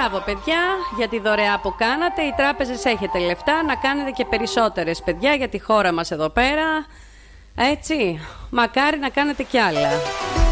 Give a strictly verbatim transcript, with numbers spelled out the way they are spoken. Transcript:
Μπράβο παιδιά για τη δωρεά που κάνατε. Οι τράπεζες έχετε λεφτά να κάνετε και περισσότερες παιδιά για τη χώρα μας εδώ πέρα. Έτσι, μακάρι να κάνετε κι άλλα.